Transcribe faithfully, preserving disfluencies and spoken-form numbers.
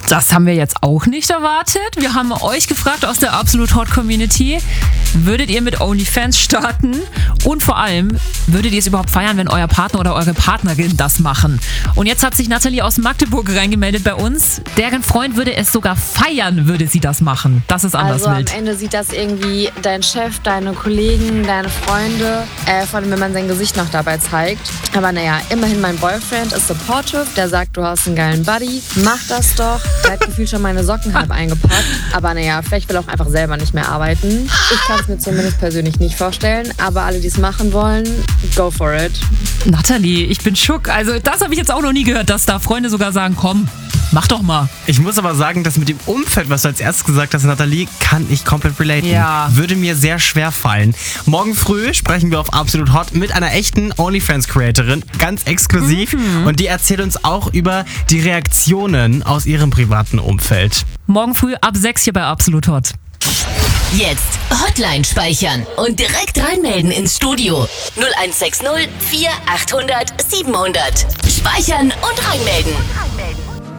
Das haben wir jetzt auch nicht erwartet. Wir haben euch gefragt aus der Absolut Hot Community, würdet ihr mit OnlyFans starten? Und vor allem, würdet ihr es überhaupt feiern, wenn euer Partner oder eure Partnerin das machen? Und jetzt hat sich Nathalie aus Magdeburg reingemeldet bei uns. Deren Freund würde es sogar feiern, würde sie das machen. Das ist anders also wild. Am Ende sieht das irgendwie dein Chef, deine Kollegen, deine Freunde, äh, vor allem wenn man sein Gesicht noch dabei zeigt. Aber naja, immerhin mein Boyfriend ist supportive, der sagt, du hast einen geilen Buddy, mach das doch. Er hat gefühlt schon meine Socken halb eingepackt. Aber naja, vielleicht will er auch einfach selber nicht mehr arbeiten. Ich kann es mir zumindest persönlich nicht vorstellen. Aber alle, die es machen wollen, go for it. Nathalie, ich bin schock. Also das habe ich jetzt auch noch nie gehört, dass da Freunde sogar sagen, komm, mach doch mal. Ich muss aber sagen, dass mit dem Umfeld, was du als erstes gesagt hast, Nathalie, kann ich komplett relaten. Ja. Würde mir sehr schwer fallen. Morgen früh sprechen wir auf Absolut Hot mit einer echten OnlyFans-Creatorin, ganz exklusiv. Mhm. Und die erzählt uns auch über die Reaktionen aus ihrem privaten Umfeld. Morgen früh ab sechs hier bei Absolut Hot. Jetzt Hotline speichern und direkt reinmelden ins Studio. null eins sechs null vier achthundert siebenhundert. Speichern und reinmelden.